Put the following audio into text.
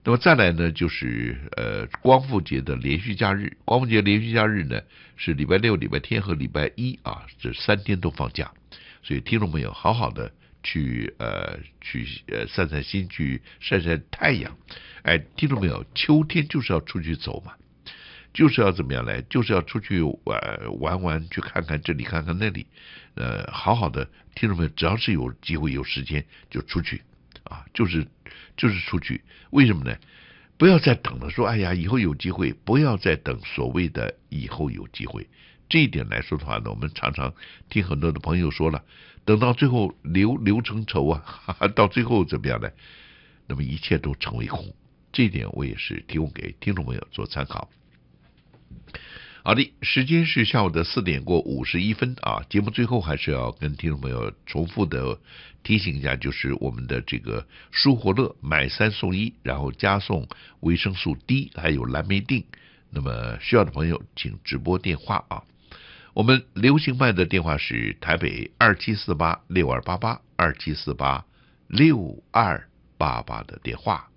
那么再来呢，就是光复节的连续假日。光复节连续假日呢是礼拜六、礼拜天和礼拜一啊，这3天都放假。所以听众朋友，好好的去散散心，去晒晒太阳。哎，听众朋友，秋天就是要出去走嘛，就是要怎么样来，就是要出去玩，去看看这里，看看那里。好好的，听众朋友，只要是有机会有时间就出去啊，就是出去。为什么呢？不要再等了，说哎呀以后有机会，不要再等所谓的以后有机会。这一点来说的话呢，我们常常听很多的朋友说了，等到最后留成愁啊，到最后怎么样呢？那么一切都成为空。这一点我也是提供给听众朋友做参考。好的，时间是下午的4点过51分啊。节目最后还是要跟听众朋友重复的提醒一下，就是我们的这个舒活乐买3送1，然后加送维生素 D 还有蓝莓锭。那么需要的朋友请直拨电话啊。我们流行派的电话是台北27486288，27486288的电话。